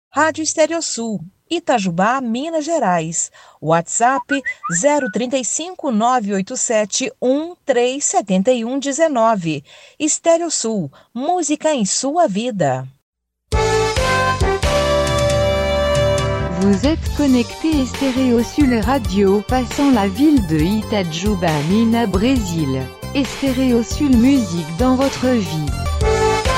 Rádio Estereosul, Itajubá, Minas Gerais. WhatsApp 035 987 137119. Estereosul, música em sua vida. Vous êtes connecté Estereosul Radio, passant la ville de Itajubá, Minas, Brésil. Estereosul musique dans votre vie.